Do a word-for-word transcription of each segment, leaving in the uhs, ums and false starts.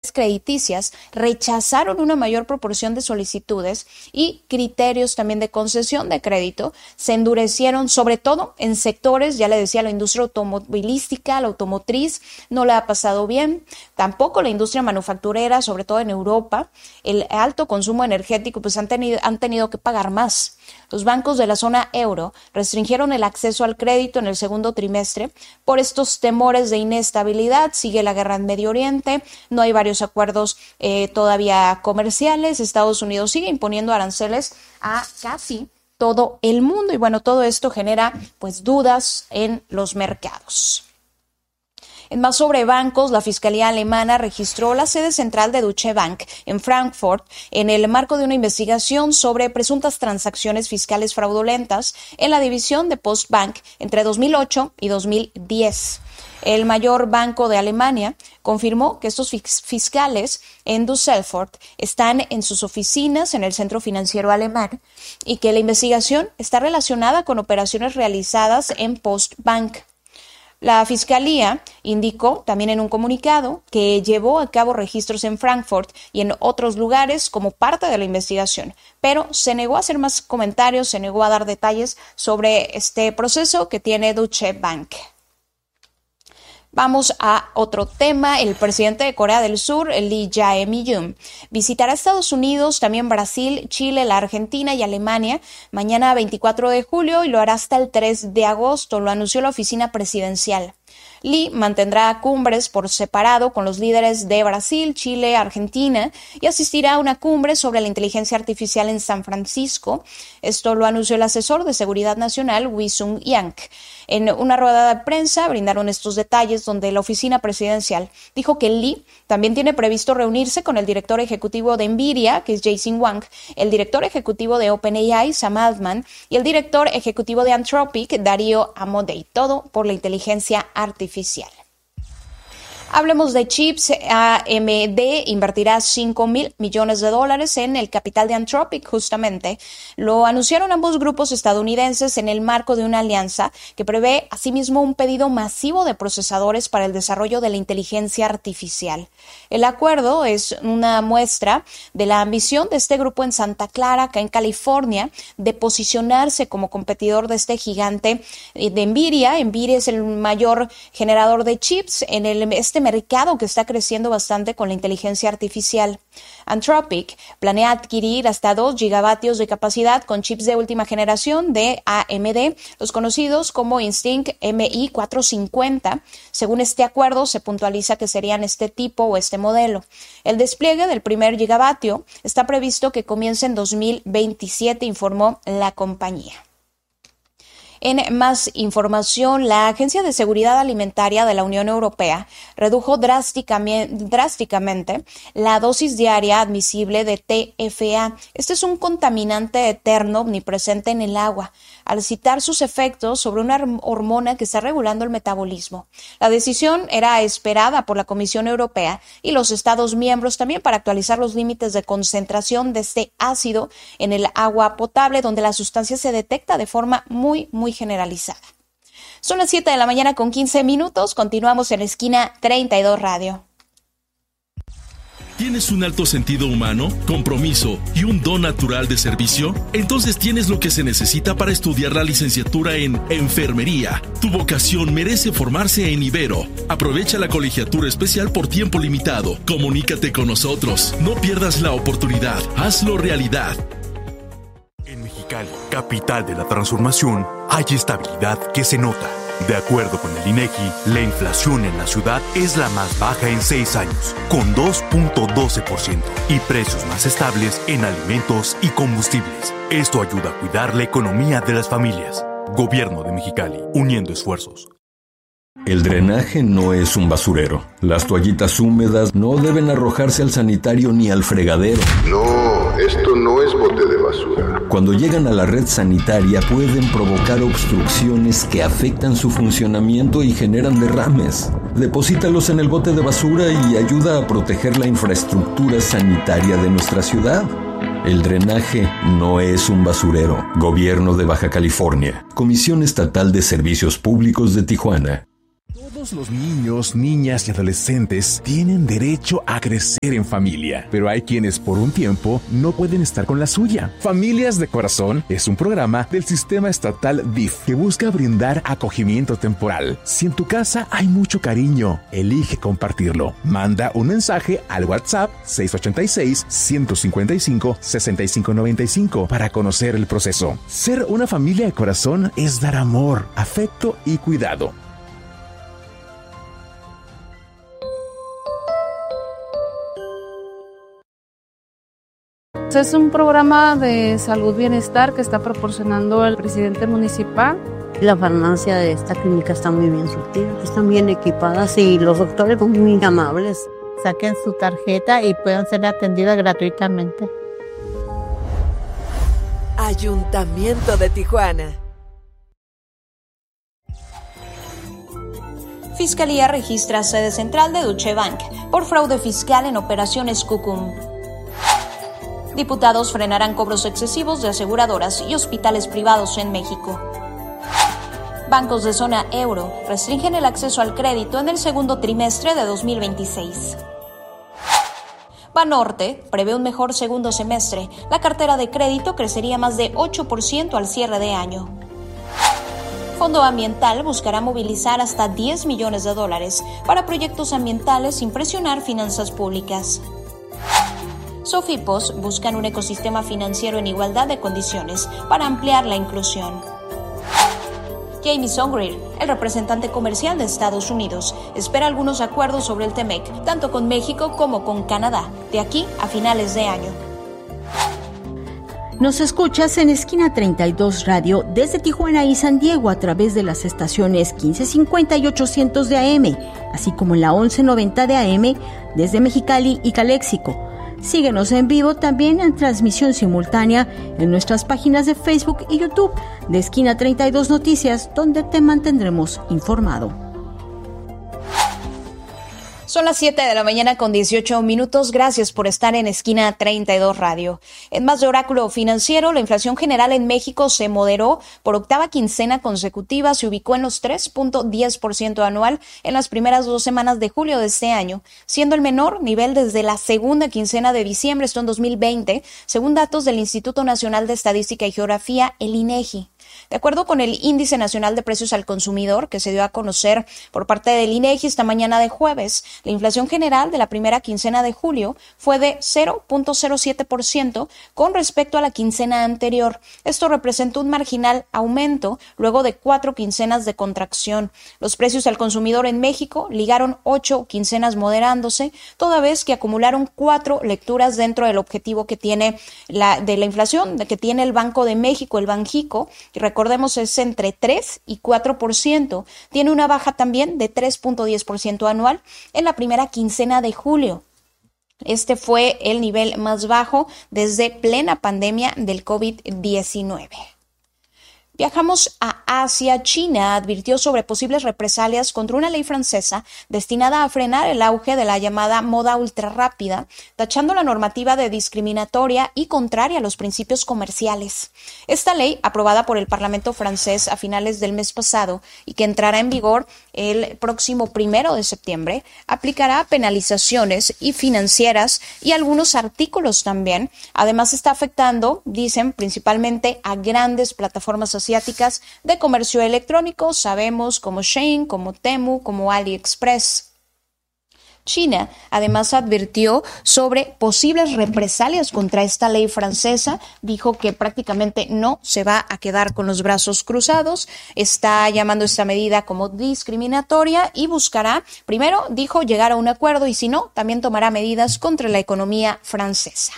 crediticias rechazaron una mayor proporción de solicitudes y criterios también de concesión de crédito se endurecieron, sobre todo en sectores, ya le decía, la industria automovilística, la automotriz, no le ha pasado bien, tampoco la industria manufacturera, sobre todo en Europa, el alto consumo energético, pues han tenido, han tenido que pagar más. Los bancos de la zona euro restringieron el acceso al crédito en el segundo trimestre por estos temores de inestabilidad. Sigue la guerra en Medio Oriente, no hay varios acuerdos eh, todavía comerciales. Estados Unidos sigue imponiendo aranceles a casi todo el mundo y bueno, todo esto genera pues dudas en los mercados. En más sobre bancos, la Fiscalía Alemana registró la sede central de Deutsche Bank en Frankfurt en el marco de una investigación sobre presuntas transacciones fiscales fraudulentas en la división de Postbank entre dos mil ocho y dos mil diez. El mayor banco de Alemania confirmó que estos fiscales en Düsseldorf están en sus oficinas en el centro financiero alemán y que la investigación está relacionada con operaciones realizadas en Postbank. La Fiscalía indicó también en un comunicado que llevó a cabo registros en Frankfurt y en otros lugares como parte de la investigación, pero se negó a hacer más comentarios, se negó a dar detalles sobre este proceso que tiene Deutsche Bank. Vamos a otro tema. El presidente de Corea del Sur, Lee Jae-myung, visitará Estados Unidos, también Brasil, Chile, la Argentina y Alemania mañana veinticuatro de julio y lo hará hasta el tres de agosto, lo anunció la oficina presidencial. Lee mantendrá cumbres por separado con los líderes de Brasil, Chile, Argentina y asistirá a una cumbre sobre la inteligencia artificial en San Francisco. Esto lo anunció el asesor de Seguridad Nacional, Wi Sung-yang. En una rueda de prensa brindaron estos detalles donde la oficina presidencial dijo que Lee también tiene previsto reunirse con el director ejecutivo de Nvidia, que es Jensen Huang, el director ejecutivo de OpenAI, Sam Altman, y el director ejecutivo de Anthropic, Dario Amodei, todo por la inteligencia artificial. Hablemos de chips. A M D invertirá cinco mil millones de dólares en el capital de Anthropic, justamente. Lo anunciaron ambos grupos estadounidenses en el marco de una alianza que prevé asimismo un pedido masivo de procesadores para el desarrollo de la inteligencia artificial. El acuerdo es una muestra de la ambición de este grupo en Santa Clara, acá en California, de posicionarse como competidor de este gigante de Nvidia. Nvidia es el mayor generador de chips en el este mercado que está creciendo bastante con la inteligencia artificial. Anthropic planea adquirir hasta dos gigavatios de capacidad con chips de última generación de A M D, los conocidos como Instinct M I cuatrocientos cincuenta. Según este acuerdo, se puntualiza que serían este tipo o este modelo. El despliegue del primer gigavatio está previsto que comience en dos mil veintisiete, informó la compañía. En más información, la Agencia de Seguridad Alimentaria de la Unión Europea redujo drásticamente, drásticamente la dosis diaria admisible de T F A. Este es un contaminante eterno omnipresente en el agua, al citar sus efectos sobre una hormona que está regulando el metabolismo. La decisión era esperada por la Comisión Europea y los Estados miembros también para actualizar los límites de concentración de este ácido en el agua potable, donde la sustancia se detecta de forma muy, muy generalizada. Son las siete de la mañana con quince minutos. Continuamos en Esquina treinta y dos Radio. ¿Tienes un alto sentido humano, compromiso y un don natural de servicio? Entonces tienes lo que se necesita para estudiar la licenciatura en Enfermería. Tu vocación merece formarse en Ibero. Aprovecha la colegiatura especial por tiempo limitado. Comunícate con nosotros. No pierdas la oportunidad. Hazlo realidad. En Mexicali, capital de la transformación, hay estabilidad que se nota. De acuerdo con el INEGI, la inflación en la ciudad es la más baja en seis años, con dos punto doce por ciento, y precios más estables en alimentos y combustibles. Esto ayuda a cuidar la economía de las familias. Gobierno de Mexicali, uniendo esfuerzos. El drenaje no es un basurero. Las toallitas húmedas no deben arrojarse al sanitario ni al fregadero. No, esto no es bote de basura. Cuando llegan a la red sanitaria pueden provocar obstrucciones que afectan su funcionamiento y generan derrames. Deposítalos en el bote de basura y ayuda a proteger la infraestructura sanitaria de nuestra ciudad. El drenaje no es un basurero. Gobierno de Baja California. Comisión Estatal de Servicios Públicos de Tijuana. Todos los niños, niñas y adolescentes tienen derecho a crecer en familia, pero hay quienes por un tiempo no pueden estar con la suya. Familias de Corazón es un programa del sistema estatal D I F que busca brindar acogimiento temporal. Si en tu casa hay mucho cariño, elige compartirlo. Manda un mensaje al WhatsApp seis ocho seis, uno cinco cinco, seis cinco nueve cinco para conocer el proceso. Ser una familia de corazón es dar amor, afecto y cuidado. Es un programa de salud bienestar que está proporcionando el presidente municipal. La farmacia de esta clínica está muy bien surtida, están bien equipadas y los doctores son muy amables. Saquen su tarjeta y puedan ser atendidas gratuitamente. Ayuntamiento de Tijuana. Fiscalía registra sede central de Deutsche Bank por fraude fiscal en operaciones Cúcum. Diputados frenarán cobros excesivos de aseguradoras y hospitales privados en México. Bancos de zona euro restringen el acceso al crédito en el segundo trimestre de dos mil veintiséis. Banorte prevé un mejor segundo semestre. La cartera de crédito crecería más de ocho por ciento al cierre de año. Fondo Ambiental buscará movilizar hasta diez millones de dólares para proyectos ambientales sin presionar finanzas públicas. Sofipos buscan un ecosistema financiero en igualdad de condiciones para ampliar la inclusión. Jamie Songreer, el representante comercial de Estados Unidos, espera algunos acuerdos sobre el TEMEC, tanto con México como con Canadá, de aquí a finales de año. Nos escuchas en Esquina treinta y dos Radio desde Tijuana y San Diego a través de las estaciones quince cincuenta y ochocientos de A M, así como en la once noventa de A M desde Mexicali y Caléxico. Síguenos en vivo también en transmisión simultánea en nuestras páginas de Facebook y YouTube de Esquina treinta y dos Noticias, donde te mantendremos informado. Son las siete de la mañana con dieciocho minutos. Gracias por estar en Esquina treinta y dos Radio. En más de Oráculo Financiero, la inflación general en México se moderó por octava quincena consecutiva, se ubicó en los tres punto diez por ciento anual en las primeras dos semanas de julio de este año, siendo el menor nivel desde la segunda quincena de diciembre, esto en dos mil veinte, según datos del Instituto Nacional de Estadística y Geografía, el INEGI. De acuerdo con el Índice Nacional de Precios al Consumidor, que se dio a conocer por parte del INEGI esta mañana de jueves, la inflación general de la primera quincena de julio fue de cero punto cero siete por ciento con respecto a la quincena anterior. Esto representó un marginal aumento luego de cuatro quincenas de contracción. Los precios al consumidor en México ligaron ocho quincenas moderándose, toda vez que acumularon cuatro lecturas dentro del objetivo que tiene la, de la inflación, que tiene el Banco de México, el Banjico, y recordemos es entre tres y cuatro por ciento. Tiene una baja también de tres punto diez por ciento anual en la primera quincena de julio. Este fue el nivel más bajo desde plena pandemia del COVID diecinueve. Viajamos a Asia. China advirtió sobre posibles represalias contra una ley francesa destinada a frenar el auge de la llamada moda ultrarrápida, tachando la normativa de discriminatoria y contraria a los principios comerciales. Esta ley, aprobada por el Parlamento francés a finales del mes pasado y que entrará en vigor el próximo primero de septiembre, aplicará penalizaciones y financieras y algunos artículos también. Además, está afectando, dicen, principalmente a grandes plataformas asiáticas de comercio electrónico, sabemos, como Shein, como Temu, como AliExpress. China además advirtió sobre posibles represalias contra esta ley francesa, dijo que prácticamente no se va a quedar con los brazos cruzados, está llamando esta medida como discriminatoria y buscará, primero dijo, llegar a un acuerdo y si no, también tomará medidas contra la economía francesa.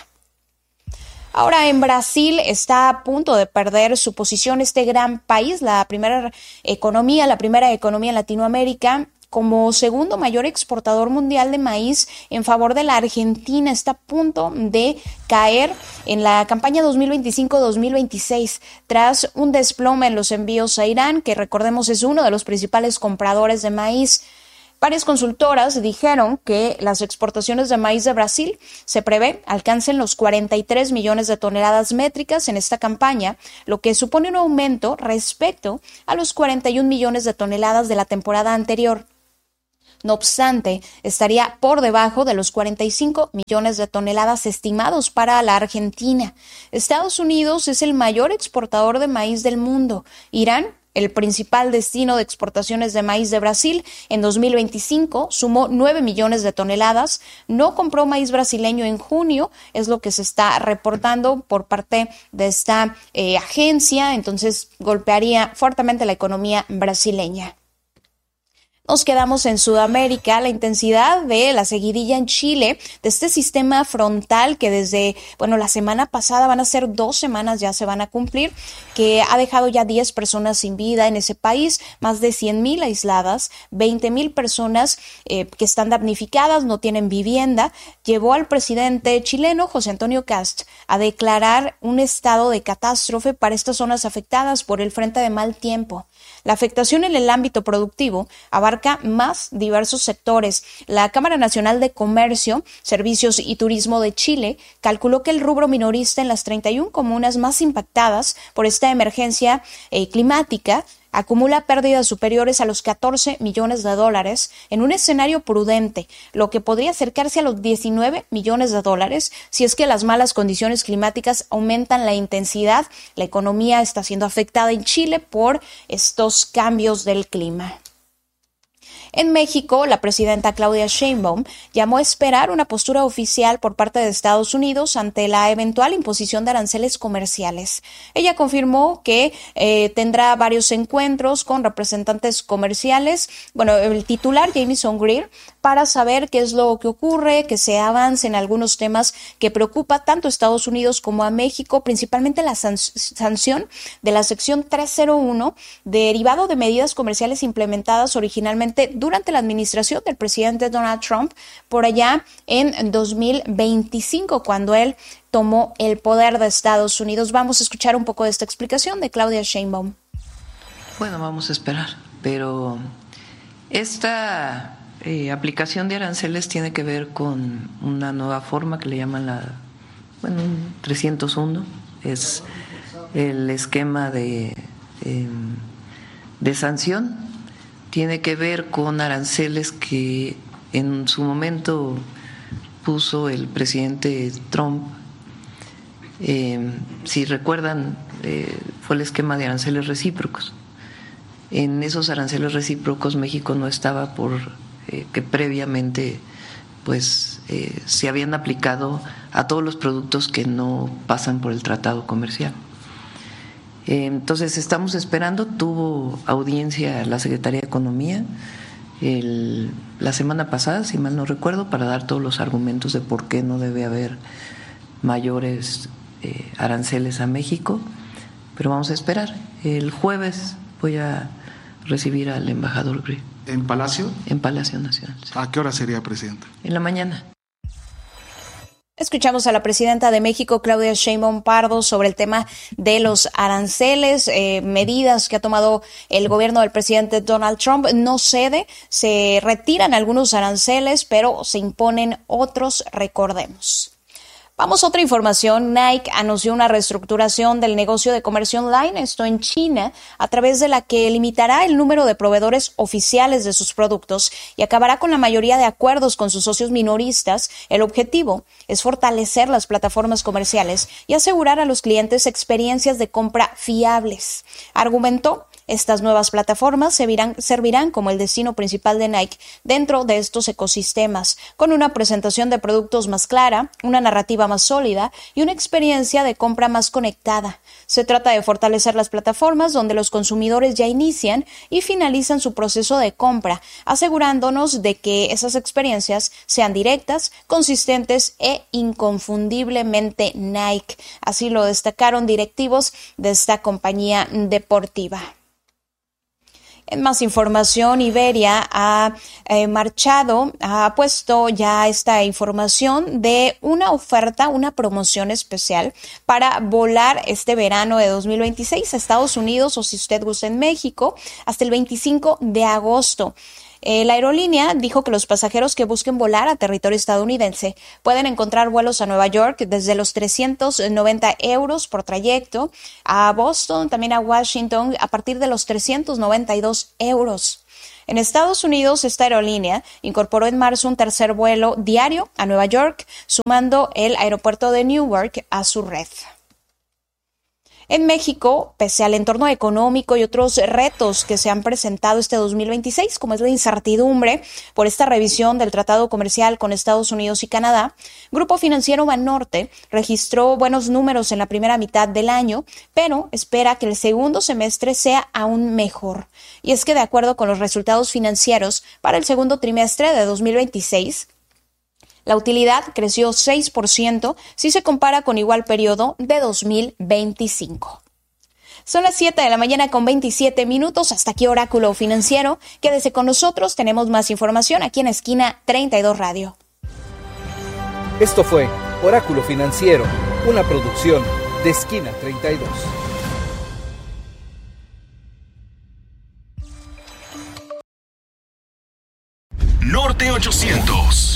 Ahora en Brasil está a punto de perder su posición este gran país, la primera economía, la primera economía en Latinoamérica, como segundo mayor exportador mundial de maíz en favor de la Argentina. Está a punto de caer en la campaña dos mil veinticinco dos mil veintiséis tras un desplome en los envíos a Irán, que recordemos es uno de los principales compradores de maíz. Varias consultoras dijeron que las exportaciones de maíz de Brasil se prevé alcancen los cuarenta y tres millones de toneladas métricas en esta campaña, lo que supone un aumento respecto a los cuarenta y un millones de toneladas de la temporada anterior. No obstante, estaría por debajo de los cuarenta y cinco millones de toneladas estimados para la Argentina. Estados Unidos es el mayor exportador de maíz del mundo. Irán, el principal destino de exportaciones de maíz de Brasil, en dos mil veinticinco sumó nueve millones de toneladas. No compró maíz brasileño en junio, es lo que se está reportando por parte de esta eh, agencia, entonces golpearía fuertemente la economía brasileña. Nos quedamos en Sudamérica. La intensidad de la seguidilla en Chile de este sistema frontal que desde, bueno, la semana pasada, van a ser dos semanas, ya se van a cumplir, que ha dejado ya diez personas sin vida en ese país, más de cien mil aisladas, veinte mil personas eh, que están damnificadas, no tienen vivienda, llevó al presidente chileno, José Antonio Kast, a declarar un estado de catástrofe para estas zonas afectadas por el frente de mal tiempo. La afectación en el ámbito productivo abarca más diversos sectores. La Cámara Nacional de Comercio, Servicios y Turismo de Chile calculó que el rubro minorista en las treinta y una comunas más impactadas por esta emergencia eh, climática acumula pérdidas superiores a los catorce millones de dólares en un escenario prudente, lo que podría acercarse a los diecinueve millones de dólares si es que las malas condiciones climáticas aumentan la intensidad. La economía está siendo afectada en Chile por estos cambios del clima. En México, la presidenta Claudia Sheinbaum llamó a esperar una postura oficial por parte de Estados Unidos ante la eventual imposición de aranceles comerciales. Ella confirmó que eh, tendrá varios encuentros con representantes comerciales, bueno, el titular Jamieson Greer, para saber qué es lo que ocurre, que se avance en algunos temas que preocupa tanto a Estados Unidos como a México, principalmente la san- sanción de la sección trescientos uno, derivado de medidas comerciales implementadas originalmente durante la administración del presidente Donald Trump, por allá en dos mil veinticinco, cuando él tomó el poder de Estados Unidos. Vamos a escuchar un poco de esta explicación de Claudia Sheinbaum. Bueno, vamos a esperar, pero esta eh, aplicación de aranceles tiene que ver con una nueva forma que le llaman la, bueno, un trescientos uno, es el esquema de, eh, de sanción. Tiene que ver con aranceles que en su momento puso el presidente Trump. Eh, si recuerdan, eh, fue el esquema de aranceles recíprocos. En esos aranceles recíprocos México no estaba por eh, que previamente pues eh, se habían aplicado a todos los productos que no pasan por el tratado comercial. Entonces estamos esperando, tuvo audiencia la Secretaría de Economía el, la semana pasada, si mal no recuerdo, para dar todos los argumentos de por qué no debe haber mayores eh, aranceles a México, pero vamos a esperar. El jueves voy a recibir al embajador Greer. ¿En Palacio? En Palacio Nacional. Sí. ¿A qué hora sería, presidenta? En la mañana. Escuchamos a la presidenta de México, Claudia Sheinbaum Pardo, sobre el tema de los aranceles, eh, medidas que ha tomado el gobierno del presidente Donald Trump. No cede, se retiran algunos aranceles, pero se imponen otros, recordemos. Vamos a otra información. Nike anunció una reestructuración del negocio de comercio online, esto en China, a través de la que limitará el número de proveedores oficiales de sus productos y acabará con la mayoría de acuerdos con sus socios minoristas. El objetivo es fortalecer las plataformas comerciales y asegurar a los clientes experiencias de compra fiables. Argumentó: estas nuevas plataformas servirán, servirán como el destino principal de Nike dentro de estos ecosistemas, con una presentación de productos más clara, una narrativa más sólida y una experiencia de compra más conectada. Se trata de fortalecer las plataformas donde los consumidores ya inician y finalizan su proceso de compra, asegurándonos de que esas experiencias sean directas, consistentes e inconfundiblemente Nike. Así lo destacaron directivos de esta compañía deportiva. En más información, Iberia ha eh, marchado, ha puesto ya esta información de una oferta, una promoción especial para volar este verano de dos mil veintiséis a Estados Unidos, o si usted gusta en México, hasta el veinticinco de agosto. Eh, la aerolínea dijo que los pasajeros que busquen volar a territorio estadounidense pueden encontrar vuelos a Nueva York desde los trescientos noventa euros por trayecto, a Boston, también a Washington, a partir de los trescientos noventa y dos euros. En Estados Unidos, esta aerolínea incorporó en marzo un tercer vuelo diario a Nueva York, sumando el aeropuerto de Newark a su red. En México, pese al entorno económico y otros retos que se han presentado este dos mil veintiséis, como es la incertidumbre por esta revisión del tratado comercial con Estados Unidos y Canadá, Grupo Financiero Banorte registró buenos números en la primera mitad del año, pero espera que el segundo semestre sea aún mejor. Y es que de acuerdo con los resultados financieros para el segundo trimestre de dos mil veintiséis, la utilidad creció seis por ciento si se compara con igual periodo de dos mil veinticinco. Son las siete de la mañana con veintisiete minutos. Hasta aquí Oráculo Financiero. Quédese con nosotros. Tenemos más información aquí en Esquina treinta y dos Radio. Esto fue Oráculo Financiero, una producción de Esquina treinta y dos. Norte ochocientos.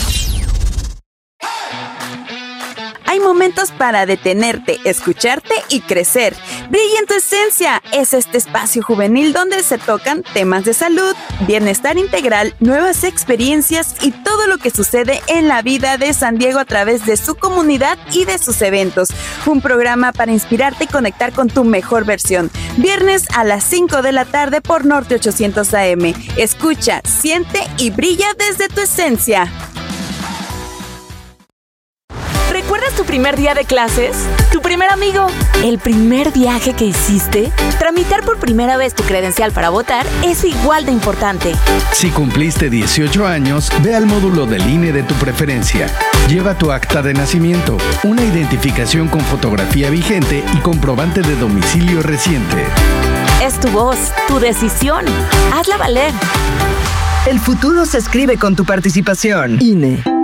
Hay momentos para detenerte, escucharte y crecer. Brilla en tu esencia. Es este espacio juvenil donde se tocan temas de salud, bienestar integral, nuevas experiencias y todo lo que sucede en la vida de San Diego a través de su comunidad y de sus eventos. Un programa para inspirarte y conectar con tu mejor versión. Viernes a las cinco de la tarde por Norte ochocientos A M. Escucha, siente y brilla desde tu esencia. ¿Recuerdas tu primer día de clases? ¿Tu primer amigo? ¿El primer viaje que hiciste? Tramitar por primera vez tu credencial para votar es igual de importante. Si cumpliste dieciocho años, ve al módulo del I N E de tu preferencia. Lleva tu acta de nacimiento, una identificación con fotografía vigente y comprobante de domicilio reciente. Es tu voz, tu decisión. Hazla valer. El futuro se escribe con tu participación. I N E.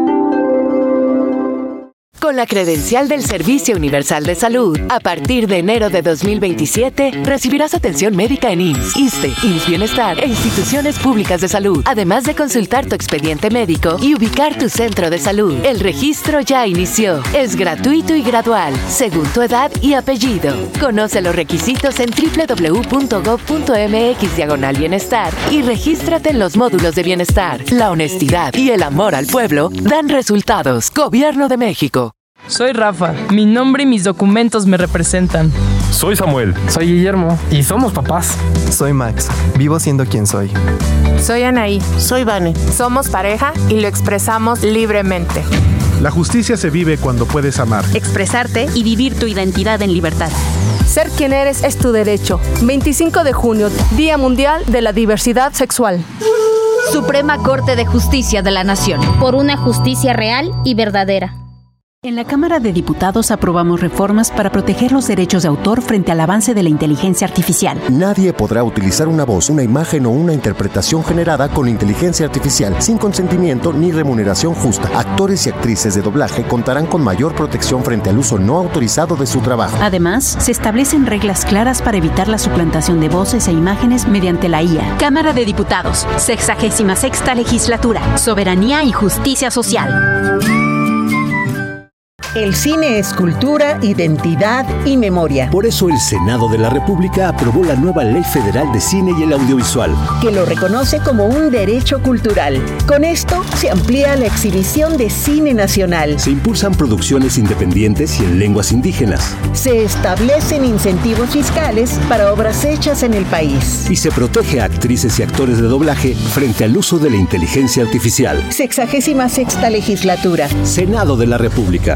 Con la credencial del Servicio Universal de Salud, a partir de enero de dos mil veintisiete, recibirás atención médica en I M S S, ISSSTE, I M S S Bienestar e instituciones públicas de salud, además de consultar tu expediente médico y ubicar tu centro de salud. El registro ya inició. Es gratuito y gradual, según tu edad y apellido. Conoce los requisitos en doble u doble u doble u punto gob punto eme equis diagonal bienestar y regístrate en los módulos de bienestar. La honestidad y el amor al pueblo dan resultados. Gobierno de México. Soy Rafa, mi nombre y mis documentos me representan. Soy Samuel. Soy Guillermo y somos papás. Soy Max, vivo siendo quien soy. Soy Anaí. Soy Vane. Somos pareja y lo expresamos libremente. La justicia se vive cuando puedes amar, expresarte y vivir tu identidad en libertad. Ser quien eres es tu derecho. veinticinco de junio, Día Mundial de la Diversidad Sexual. Suprema Corte de Justicia de la Nación. Por una justicia real y verdadera. En la Cámara de Diputados aprobamos reformas para proteger los derechos de autor frente al avance de la inteligencia artificial. Nadie podrá utilizar una voz, una imagen o una interpretación generada con inteligencia artificial sin consentimiento ni remuneración justa. Actores y actrices de doblaje contarán con mayor protección frente al uso no autorizado de su trabajo. Además, se establecen reglas claras para evitar la suplantación de voces e imágenes mediante la I A. Cámara de Diputados, sexagésima sexta legislatura. Soberanía y justicia social. El cine es cultura, identidad y memoria. Por eso el Senado de la República aprobó la nueva Ley Federal de Cine y el Audiovisual, que lo reconoce como un derecho cultural. Con esto se amplía la exhibición de cine nacional. Se impulsan producciones independientes y en lenguas indígenas. Se establecen incentivos fiscales para obras hechas en el país. Y se protege a actrices y actores de doblaje frente al uso de la inteligencia artificial. Sexagésima sexta legislatura. Senado de la República.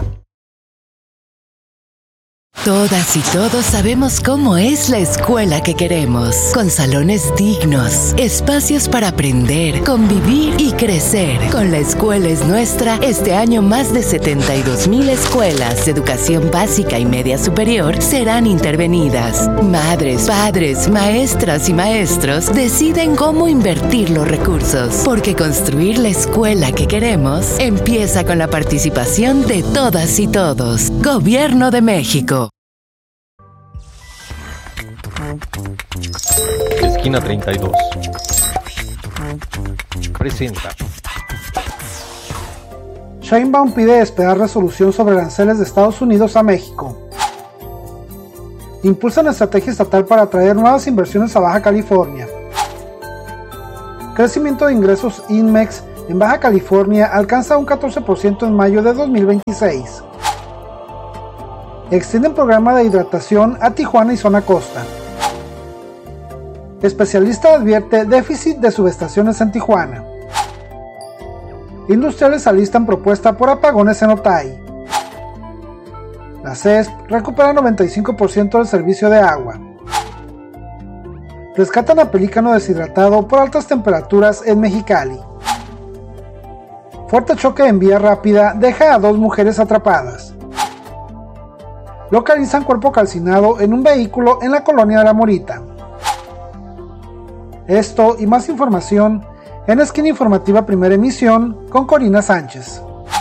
Todas y todos sabemos cómo es la escuela que queremos, con salones dignos, espacios para aprender, convivir y crecer. Con La Escuela es Nuestra, este año más de setenta y dos mil escuelas de educación básica y media superior serán intervenidas. Madres, padres, maestras y maestros deciden cómo invertir los recursos, porque construir la escuela que queremos empieza con la participación de todas y todos. Gobierno de México. Esquina treinta y dos presenta. Sheinbaum pide esperar resolución sobre aranceles de Estados Unidos a México. Impulsan estrategia estatal para atraer nuevas inversiones a Baja California. Crecimiento de ingresos Inmex en Baja California alcanza un catorce por ciento en mayo de dos mil veintiséis. Extienden programa de hidratación a Tijuana y zona costa. Especialista advierte déficit de subestaciones en Tijuana. Industriales alistan propuesta por apagones en Otay. La C E S P recupera noventa y cinco por ciento del servicio de agua. Rescatan a pelícano deshidratado por altas temperaturas en Mexicali. Fuerte choque en vía rápida deja a dos mujeres atrapadas. Localizan cuerpo calcinado en un vehículo en la colonia de La Morita. Esto y más información en Esquina Informativa Primera Emisión con Corina Sánchez.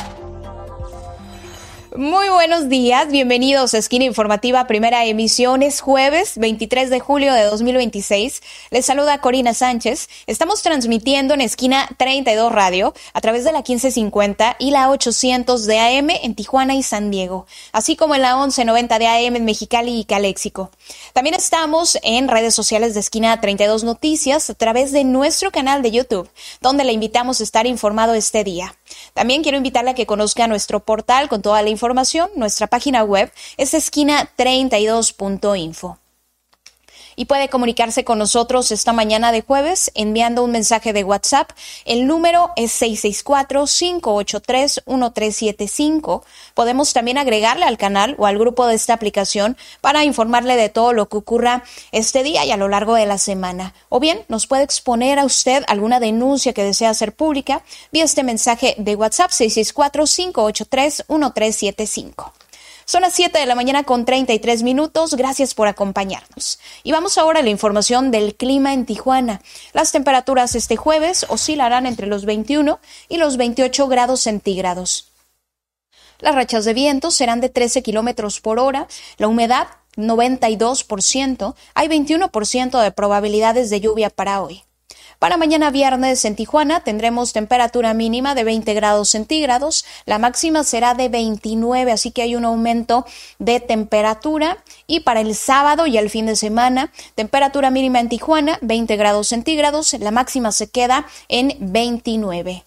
Muy buenos días, bienvenidos a Esquina Informativa Primera Emisión. Es jueves veintitrés de julio de dos mil veintiséis. Les saluda Corina Sánchez. Estamos transmitiendo en Esquina treinta y dos Radio a través de la quince cincuenta y la ochocientos de A M en Tijuana y San Diego, así como en la once noventa de A M en Mexicali y Caléxico. También estamos en redes sociales de Esquina treinta y dos Noticias a través de nuestro canal de YouTube, donde le invitamos a estar informado este día. También quiero invitarle a que conozca nuestro portal con toda la información. Nuestra página web es esquina treinta y dos punto info. Y puede comunicarse con nosotros esta mañana de jueves enviando un mensaje de WhatsApp. El número es seis seis cuatro, cinco ocho tres, uno tres siete cinco. Podemos también agregarle al canal o al grupo de esta aplicación para informarle de todo lo que ocurra este día y a lo largo de la semana. O bien nos puede exponer a usted alguna denuncia que desea hacer pública vía este mensaje de WhatsApp seis seis cuatro, cinco ocho tres, uno tres siete cinco. Son las siete de la mañana con treinta y tres minutos. Gracias por acompañarnos. Y vamos ahora a la información del clima en Tijuana. Las temperaturas este jueves oscilarán entre los veintiuno y los veintiocho grados centígrados. Las rachas de viento serán de trece kilómetros por hora. La humedad, noventa y dos por ciento. Hay veintiuno por ciento de probabilidades de lluvia para hoy. Para mañana viernes en Tijuana tendremos temperatura mínima de veinte grados centígrados, la máxima será de veintinueve, así que hay un aumento de temperatura. Y para el sábado y el fin de semana, temperatura mínima en Tijuana, veinte grados centígrados, la máxima se queda en veintinueve.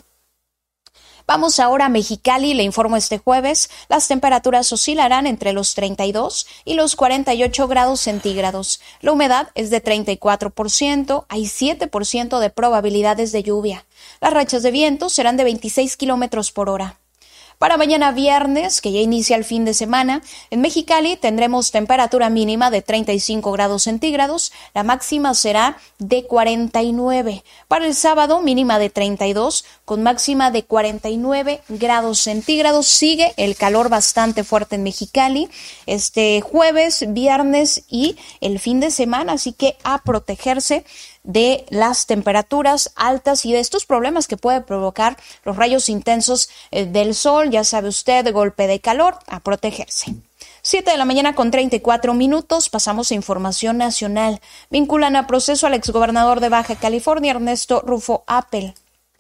Vamos ahora a Mexicali, le informo este jueves, las temperaturas oscilarán entre los treinta y dos y los cuarenta y ocho grados centígrados. La humedad es de treinta y cuatro por ciento, hay siete por ciento de probabilidades de lluvia. Las rachas de viento serán de veintiséis kilómetros por hora. Para mañana viernes, que ya inicia el fin de semana, en Mexicali tendremos temperatura mínima de treinta y cinco grados centígrados, la máxima será de cuarenta y nueve. Para el sábado, mínima de treinta y dos, con máxima de cuarenta y nueve grados centígrados. Sigue el calor bastante fuerte en Mexicali este jueves, viernes y el fin de semana, así que a protegerse de las temperaturas altas y de estos problemas que puede provocar los rayos intensos eh, del sol, ya sabe usted, golpe de calor, a protegerse. siete de la mañana con treinta y cuatro minutos, pasamos a información nacional. Vinculan a proceso al exgobernador de Baja California, Ernesto Rufo Appel.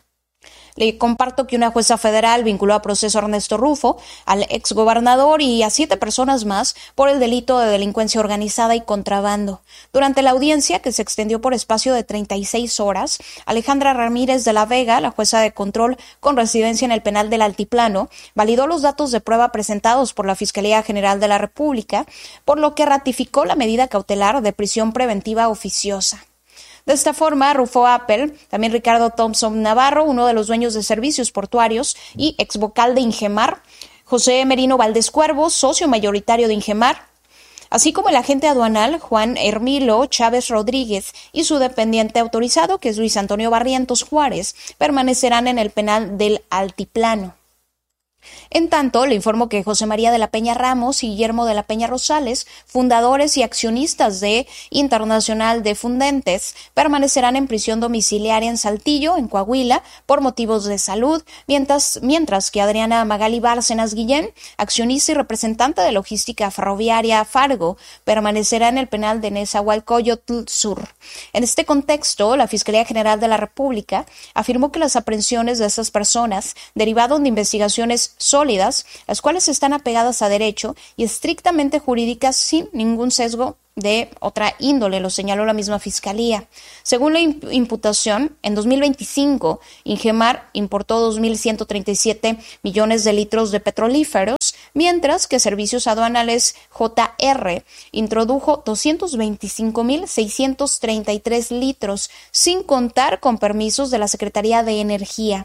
Le comparto que una jueza federal vinculó a proceso a Ernesto Rufo, al exgobernador y a siete personas más por el delito de delincuencia organizada y contrabando. Durante la audiencia, que se extendió por espacio de treinta y seis horas, Alejandra Ramírez de la Vega, la jueza de control con residencia en el penal del Altiplano, validó los datos de prueba presentados por la Fiscalía General de la República, por lo que ratificó la medida cautelar de prisión preventiva oficiosa. De esta forma, Rufo Appel, también Ricardo Thompson Navarro, uno de los dueños de servicios portuarios y exvocal de Ingemar, José Merino Valdés Cuervo, socio mayoritario de Ingemar, así como el agente aduanal Juan Hermilo Chávez Rodríguez y su dependiente autorizado, que es Luis Antonio Barrientos Juárez, permanecerán en el penal del Altiplano. En tanto, le informo que José María de la Peña Ramos y Guillermo de la Peña Rosales, fundadores y accionistas de Internacional de Fundentes, permanecerán en prisión domiciliaria en Saltillo, en Coahuila, por motivos de salud, mientras, mientras que Adriana Magali Bárcenas Guillén, accionista y representante de logística ferroviaria Fargo, permanecerá en el penal de Nezahualcóyotl Sur. En este contexto, la Fiscalía General de la República afirmó que las aprehensiones de estas personas derivaron de investigaciones sólidas, las cuales están apegadas a derecho y estrictamente jurídicas sin ningún sesgo de otra índole, lo señaló la misma Fiscalía. Según la imputación, en dos mil veinticinco, Ingemar importó dos mil ciento treinta y siete millones de litros de petrolíferos, mientras que Servicios Aduanales J R introdujo doscientos veinticinco mil seiscientos treinta y tres litros, sin contar con permisos de la Secretaría de Energía.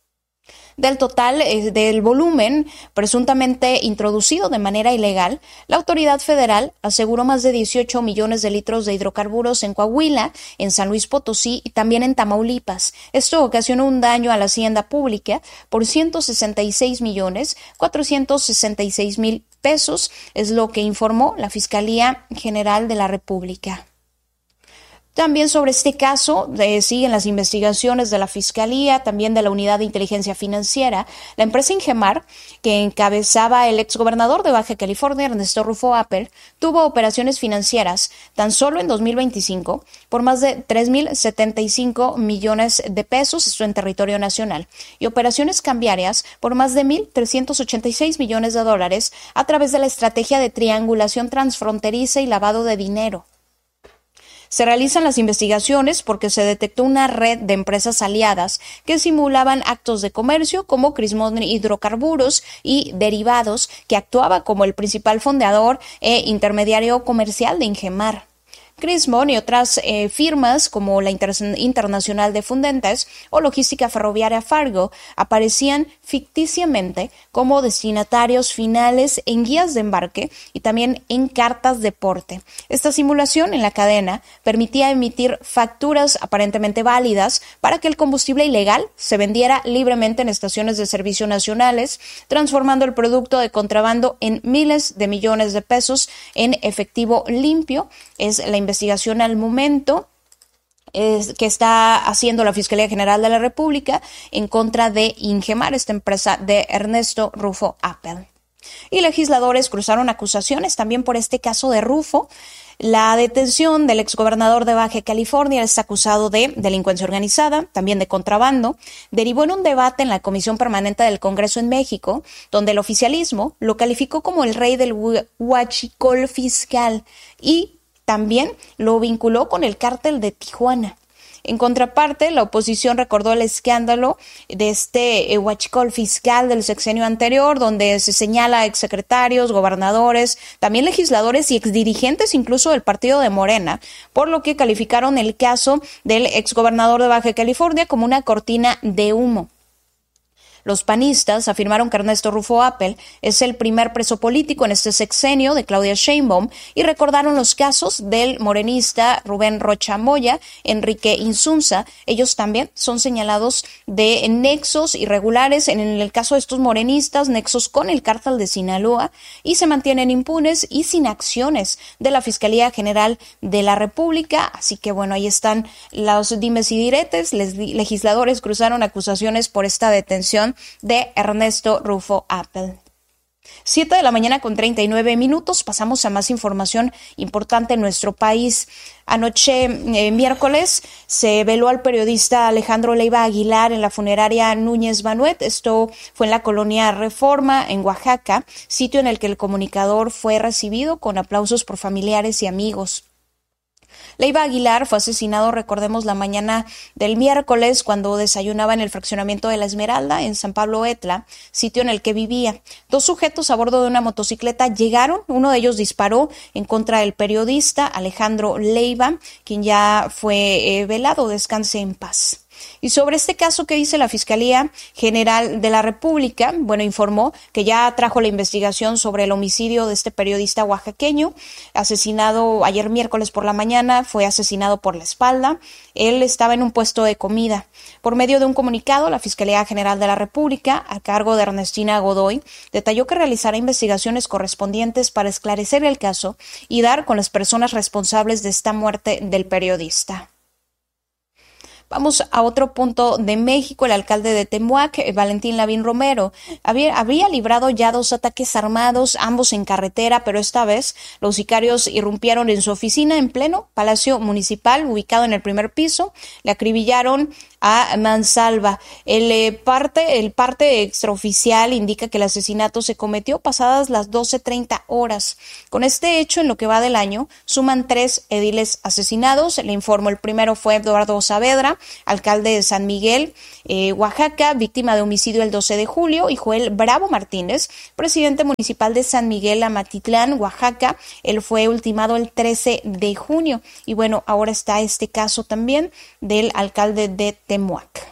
Del total eh, del volumen presuntamente introducido de manera ilegal, la autoridad federal aseguró más de dieciocho millones de litros de hidrocarburos en Coahuila, en San Luis Potosí y también en Tamaulipas. Esto ocasionó un daño a la hacienda pública por ciento sesenta y seis millones cuatrocientos sesenta y seis mil pesos, es lo que informó la Fiscalía General de la República. También sobre este caso eh, siguen las investigaciones de la Fiscalía, también de la Unidad de Inteligencia Financiera. La empresa Ingemar, que encabezaba el exgobernador de Baja California, Ernesto Rufo Appel, tuvo operaciones financieras tan solo en dos mil veinticinco por más de tres mil setenta y cinco millones de pesos, esto en territorio nacional, y operaciones cambiarias por más de mil trescientos ochenta y seis millones de dólares a través de la estrategia de triangulación transfronteriza y lavado de dinero. Se realizan las investigaciones porque se detectó una red de empresas aliadas que simulaban actos de comercio como Crismón Hidrocarburos y Derivados, que actuaba como el principal fondeador e intermediario comercial de Ingemar. Crismón y otras eh, firmas como la Inter- Internacional de Fundentes o Logística Ferroviaria Fargo aparecían ficticiamente como destinatarios finales en guías de embarque y también en cartas de porte. Esta simulación en la cadena permitía emitir facturas aparentemente válidas para que el combustible ilegal se vendiera libremente en estaciones de servicio nacionales, transformando el producto de contrabando en miles de millones de pesos en efectivo limpio. Es la investigación al momento es, que está haciendo la Fiscalía General de la República en contra de Ingemar, esta empresa de Ernesto Rufo Appel. Y legisladores cruzaron acusaciones también por este caso de Rufo. La detención del exgobernador de Baja California es acusado de delincuencia organizada, también de contrabando, derivó en un debate en la Comisión Permanente del Congreso en México, donde el oficialismo lo calificó como el rey del huachicol fiscal y también lo vinculó con el cártel de Tijuana. En contraparte, la oposición recordó el escándalo de este eh, huachicol fiscal del sexenio anterior, donde se señala a exsecretarios, gobernadores, también legisladores y exdirigentes incluso del partido de Morena, por lo que calificaron el caso del exgobernador de Baja California como una cortina de humo. Los panistas afirmaron que Ernesto Rufo Appel es el primer preso político en este sexenio de Claudia Sheinbaum y recordaron los casos del morenista Rubén Rocha Moya, Enrique Insunza. Ellos también son señalados de nexos irregulares, en el caso de estos morenistas, nexos con el cártel de Sinaloa, y se mantienen impunes y sin acciones de la Fiscalía General de la República. Así que bueno, ahí están los dimes y diretes. Les, legisladores cruzaron acusaciones por esta detención de Ernesto Rufo Appel. Siete de la mañana con treinta y nueve minutos. Pasamos a más información importante en nuestro país. Anoche, eh, miércoles, se veló al periodista Alejandro Leiva Aguilar en la funeraria Núñez Banuet. Esto fue en la colonia Reforma, en Oaxaca, sitio en el que el comunicador fue recibido con aplausos por familiares y amigos. Leiva Aguilar fue asesinado, recordemos, la mañana del miércoles cuando desayunaba en el fraccionamiento de La Esmeralda, en San Pablo Etla, sitio en el que vivía. Dos sujetos a bordo de una motocicleta llegaron, uno de ellos disparó en contra del periodista Alejandro Leiva, quien ya fue eh, velado, descanse en paz. Y sobre este caso, ¿qué dice la Fiscalía General de la República? Bueno, informó que ya trajo la investigación sobre el homicidio de este periodista oaxaqueño, asesinado ayer miércoles por la mañana, fue asesinado por la espalda. Él estaba en un puesto de comida. Por medio de un comunicado, la Fiscalía General de la República, a cargo de Ernestina Godoy, detalló que realizará investigaciones correspondientes para esclarecer el caso y dar con las personas responsables de esta muerte del periodista. Vamos a otro punto de México. El alcalde de Temuac, Valentín Lavín Romero, había, había librado ya dos ataques armados, ambos en carretera, pero esta vez los sicarios irrumpieron en su oficina en pleno Palacio Municipal, ubicado en el primer piso. Le acribillaron a mansalva. El, eh, parte, el parte extraoficial indica que el asesinato se cometió pasadas las doce treinta horas. Con este hecho, en lo que va del año, suman tres ediles asesinados. Le informo, el primero fue Eduardo Saavedra, alcalde de San Miguel, eh, Oaxaca, víctima de homicidio el doce de julio, y Joel Bravo Martínez, presidente municipal de San Miguel Amatitlán, Oaxaca. Él fue ultimado el trece de junio. Y bueno, ahora está este caso también del alcalde de Temuac.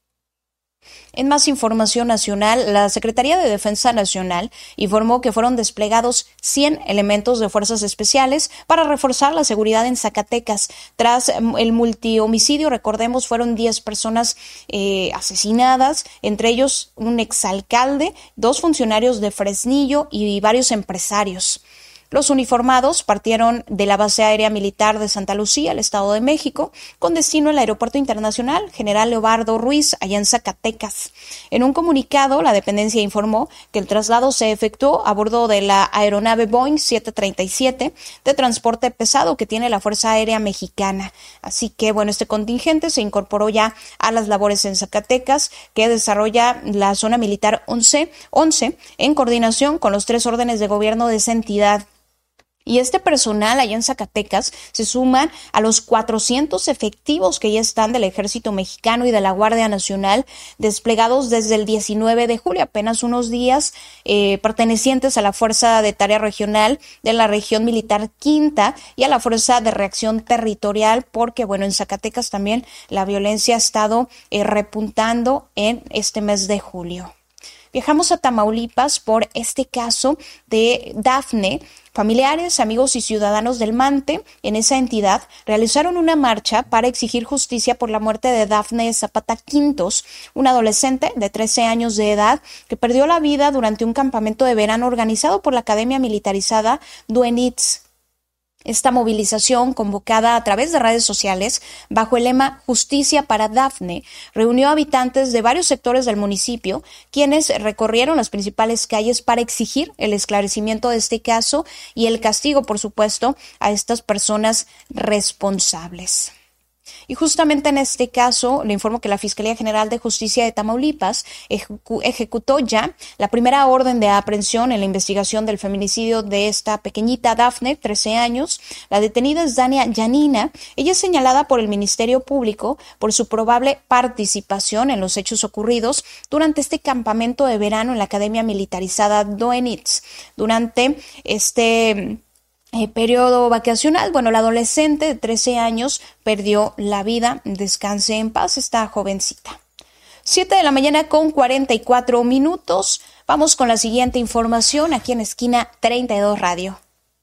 En más información nacional, la Secretaría de Defensa Nacional informó que fueron desplegados cien elementos de fuerzas especiales para reforzar la seguridad en Zacatecas. Tras el multihomicidio, recordemos, fueron diez personas eh, asesinadas, entre ellos un exalcalde, dos funcionarios de Fresnillo y varios empresarios. Los uniformados partieron de la base aérea militar de Santa Lucía, el Estado de México, con destino al Aeropuerto Internacional General Leobardo Ruiz, allá en Zacatecas. En un comunicado, la dependencia informó que el traslado se efectuó a bordo de la aeronave Boeing siete treinta y siete de transporte pesado que tiene la Fuerza Aérea Mexicana. Así que, bueno, este contingente se incorporó ya a las labores en Zacatecas, que desarrolla la zona militar once, once en coordinación con los tres órdenes de gobierno de esa entidad. Y este personal allá en Zacatecas se suman a los cuatrocientos efectivos que ya están del Ejército Mexicano y de la Guardia Nacional desplegados desde el diecinueve de julio, apenas unos días, eh, pertenecientes a la Fuerza de Tarea Regional de la Región Militar Quinta y a la Fuerza de Reacción Territorial, porque, bueno, en Zacatecas también la violencia ha estado eh, repuntando en este mes de julio. Viajamos a Tamaulipas por este caso de Dafne. Familiares, amigos y ciudadanos del Mante en esa entidad realizaron una marcha para exigir justicia por la muerte de Dafne Zapata Quintos, una adolescente de trece años de edad que perdió la vida durante un campamento de verano organizado por la Academia Militarizada Duenitz. Esta movilización, convocada a través de redes sociales bajo el lema Justicia para Dafne, reunió a habitantes de varios sectores del municipio, quienes recorrieron las principales calles para exigir el esclarecimiento de este caso y el castigo, por supuesto, a estas personas responsables. Y justamente en este caso, le informo que la Fiscalía General de Justicia de Tamaulipas ejecu- ejecutó ya la primera orden de aprehensión en la investigación del feminicidio de esta pequeñita Dafne, trece años. La detenida es Dania Yanina. Ella es señalada por el Ministerio Público por su probable participación en los hechos ocurridos durante este campamento de verano en la Academia Militarizada Duenitz. Durante este Eh, periodo vacacional, bueno, la adolescente de trece años perdió la vida. Descanse en paz esta jovencita. siete de la mañana con cuarenta y cuatro minutos. Vamos con la siguiente información aquí en Esquina treinta y dos Radio.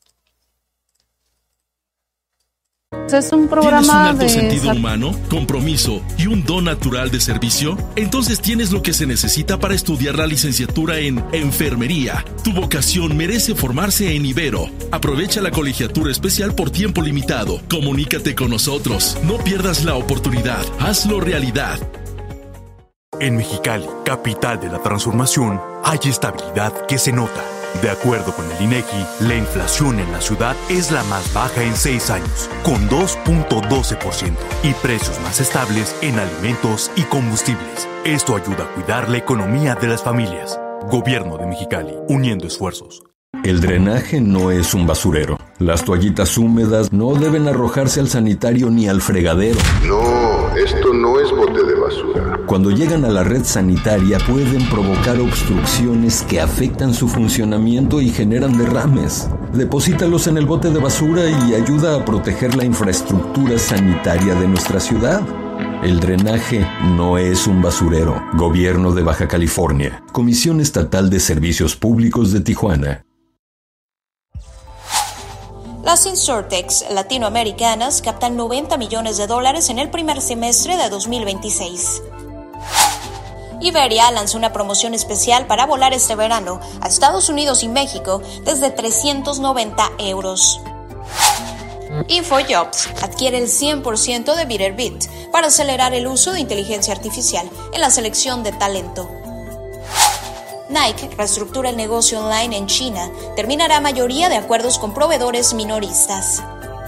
Es un programa ¿Tienes un alto de sentido humano, compromiso y un don natural de servicio? Entonces tienes lo que se necesita para estudiar la licenciatura en Enfermería. Tu vocación merece formarse en Ibero. Aprovecha la colegiatura especial por tiempo limitado. Comunícate con nosotros. No pierdas la oportunidad. Hazlo realidad. En Mexicali, capital de la transformación, hay estabilidad que se nota. De acuerdo con el INEGI, la inflación en la ciudad es la más baja en seis años, con dos punto doce por ciento, y precios más estables en alimentos y combustibles. Esto ayuda a cuidar la economía de las familias. Gobierno de Mexicali, uniendo esfuerzos. El drenaje no es un basurero. Las toallitas húmedas no deben arrojarse al sanitario ni al fregadero. No, esto no es bote de basura. Cuando llegan a la red sanitaria pueden provocar obstrucciones que afectan su funcionamiento y generan derrames. Deposítalos en el bote de basura y ayuda a proteger la infraestructura sanitaria de nuestra ciudad. El drenaje no es un basurero. Gobierno de Baja California. Comisión Estatal de Servicios Públicos de Tijuana. Las Insurtechs latinoamericanas captan noventa millones de dólares en el primer semestre de dos mil veintiséis. Iberia lanzó una promoción especial para volar este verano a Estados Unidos y México desde trescientos noventa euros. InfoJobs adquiere el cien por ciento de Bitterbit para acelerar el uso de inteligencia artificial en la selección de talento. Nike reestructura el negocio online en China, terminará mayoría de acuerdos con proveedores minoristas.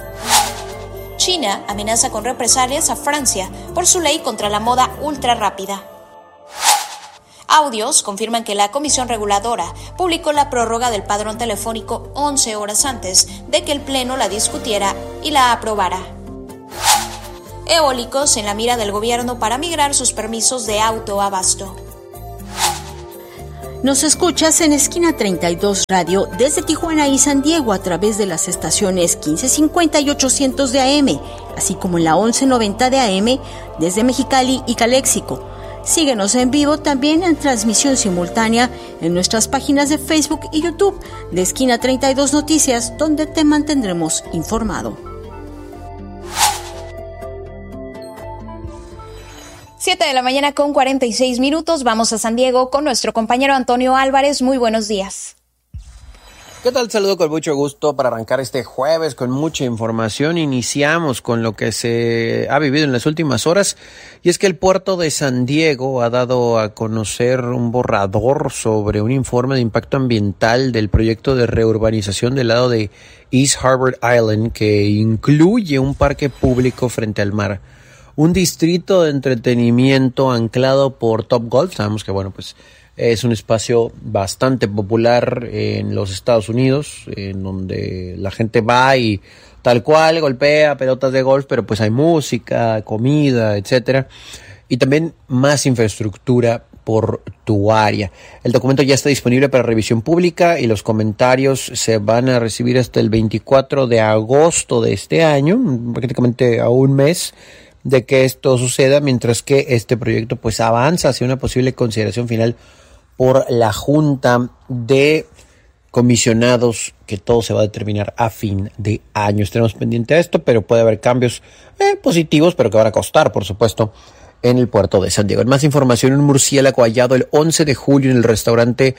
China amenaza con represalias a Francia por su ley contra la moda ultra rápida. Audios confirman que la Comisión Reguladora publicó la prórroga del padrón telefónico once horas antes de que el Pleno la discutiera y la aprobara. Eólicos en la mira del gobierno para migrar sus permisos de autoabasto. Nos escuchas en Esquina treinta y dos Radio desde Tijuana y San Diego a través de las estaciones quince cincuenta y ochocientos de A M, así como en la once noventa de A M desde Mexicali y Caléxico. Síguenos en vivo también en transmisión simultánea en nuestras páginas de Facebook y YouTube de Esquina treinta y dos Noticias, donde te mantendremos informado. siete de la mañana con cuarenta y seis minutos. Vamos a San Diego con nuestro compañero Antonio Álvarez. Muy buenos días. ¿Qué tal? Saludo con mucho gusto para arrancar este jueves con mucha información. Iniciamos con lo que se ha vivido en las últimas horas, y es que el puerto de San Diego ha dado a conocer un borrador sobre un informe de impacto ambiental del proyecto de reurbanización del lado de East Harbor Island, que incluye un parque público frente al mar, un distrito de entretenimiento anclado por Topgolf. Sabemos que, bueno, pues es un espacio bastante popular en los Estados Unidos, en donde la gente va y tal cual golpea pelotas de golf, pero pues hay música, comida, etcétera, y también más infraestructura portuaria. El documento ya está disponible para revisión pública y los comentarios se van a recibir hasta el veinticuatro de agosto de este año, prácticamente a un mes de que esto suceda, mientras que este proyecto pues avanza hacia una posible consideración final por la Junta de Comisionados, que todo se va a determinar a fin de año. Estaremos pendientes a esto, pero puede haber cambios eh, positivos, pero que van a costar, por supuesto, en el puerto de San Diego. En más información, un murciélago hallado el once de julio en el restaurante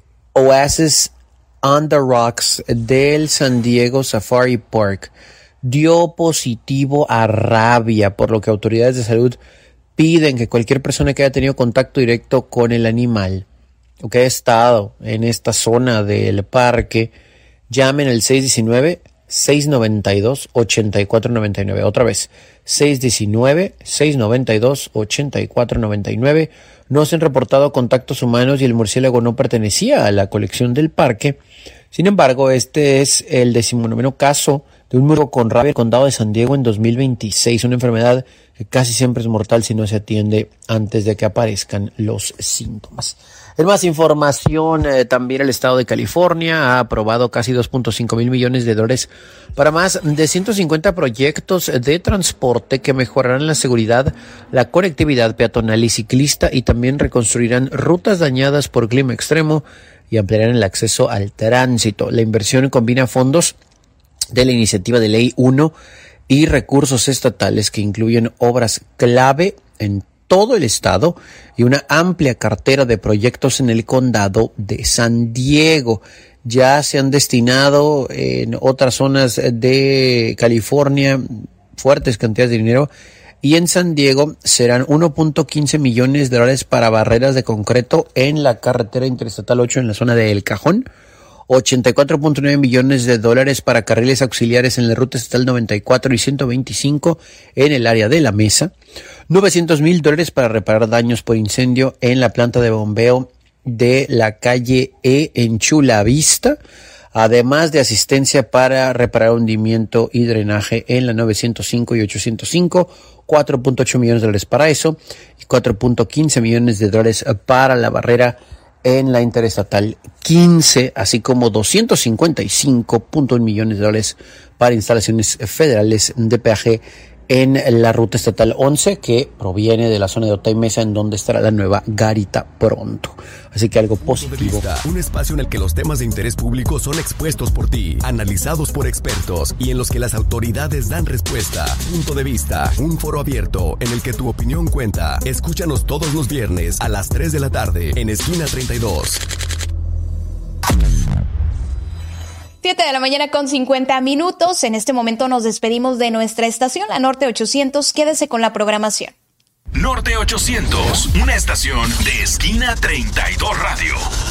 Oasis on the Rocks del San Diego Safari Park dio positivo a rabia, por lo que autoridades de salud piden que cualquier persona que haya tenido contacto directo con el animal o que haya estado en esta zona del parque llamen al seis uno nueve, seis nueve dos, ocho cuatro nueve nueve. Otra vez, seis uno nueve, seis nueve dos, ocho cuatro nueve nueve. No se han reportado contactos humanos y el murciélago no pertenecía a la colección del parque. Sin embargo, este es el decimonoveno caso de un murciélago con rabia en el condado de San Diego en dos mil veintiséis, una enfermedad que casi siempre es mortal si no se atiende antes de que aparezcan los síntomas. En más información, eh, también el estado de California ha aprobado casi dos punto cinco mil millones de dólares para más de ciento cincuenta proyectos de transporte que mejorarán la seguridad, la conectividad peatonal y ciclista, y también reconstruirán rutas dañadas por clima extremo y ampliarán el acceso al tránsito. La inversión combina fondos de la iniciativa de ley uno y recursos estatales que incluyen obras clave en todo el estado y una amplia cartera de proyectos en el condado de San Diego. Ya se han destinado en otras zonas de California fuertes cantidades de dinero, y en San Diego serán uno punto quince millones de dólares para barreras de concreto en la carretera interestatal ocho en la zona de El Cajón, ochenta y cuatro punto nueve millones de dólares para carriles auxiliares en la ruta estatal noventa y cuatro y ciento veinticinco en el área de La Mesa, novecientos mil dólares para reparar daños por incendio en la planta de bombeo de la calle E en Chula Vista, además de asistencia para reparar hundimiento y drenaje en la novecientos cinco y ochocientos cinco, cuatro punto ocho millones de dólares para eso y cuatro punto quince millones de dólares para la barrera en la interestatal quince, así como doscientos cincuenta y cinco punto uno millones de dólares para instalaciones federales de peaje en la ruta estatal once, que proviene de la zona de Otay Mesa, en donde estará la nueva garita pronto. Así que algo positivo. Un espacio en el que los temas de interés público son expuestos por ti, analizados por expertos y en los que las autoridades dan respuesta. Punto de vista, un foro abierto en el que tu opinión cuenta. Escúchanos todos los viernes a las tres de la tarde en Esquina treinta y dos. siete de la mañana con cincuenta minutos. En este momento nos despedimos de nuestra estación, la Norte ochocientos. Quédese con la programación. Norte ochocientos, una estación de Esquina treinta y dos Radio.